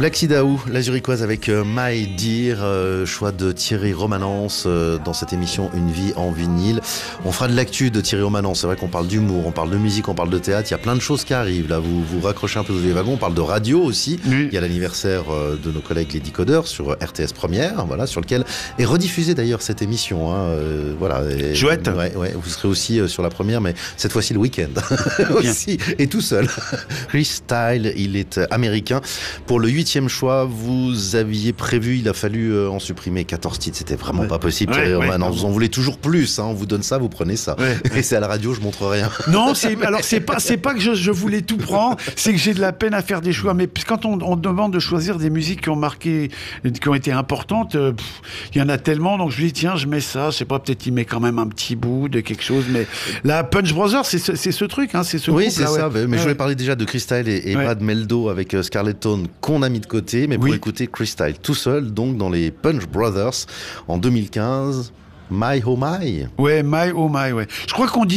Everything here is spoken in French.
Black Sidaou, la Zurichoise avec My Dear, choix de Thierry Romanence dans cette émission Une vie en vinyle. On fera de l'actu de Thierry Romanence. C'est vrai qu'on parle d'humour, on parle de musique, on parle de théâtre. Il y a plein de choses qui arrivent. Là, vous raccrochez un peu les wagons. On parle de radio aussi. Oui. Il y a l'anniversaire de nos collègues les Decodeurs sur RTS Première, voilà, sur lequel est rediffusée d'ailleurs cette émission. Voilà. Chouette. Ouais, vous serez aussi sur la première, mais cette fois-ci le week-end aussi et tout seul. Chris Style, il est américain. Pour le 8e choix, vous aviez prévu, il a fallu en supprimer 14 titres, c'était vraiment pas possible. Vous en voulez toujours plus, on vous donne ça, vous prenez ça. Et c'est à la radio, je montre rien. Non, c'est pas que je voulais tout prendre, c'est que j'ai de la peine à faire des choix. Mais quand on demande de choisir des musiques qui ont marqué, qui ont été importantes, il y en a tellement, donc je dis tiens, je mets ça, je sais pas, peut-être il met quand même un petit bout de quelque chose, mais la Punch Brothers, c'est ce truc, c'est ce groupe-là. Oui, c'est ça, mais je voulais parler déjà de Chris Style et Brad Meldo avec Scarlett Tone qu'on a mis de côté, mais pour écouter Chris Style tout seul, donc dans les Punch Brothers en 2015, My Oh My. Ouais, My Oh My, ouais. Je crois qu'on dit